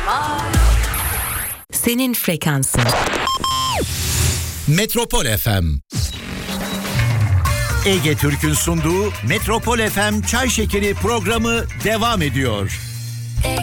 Senin frekansın. Metropol FM. Ege Türk'ün sunduğu Metropol FM Çay Şekeri programı devam ediyor.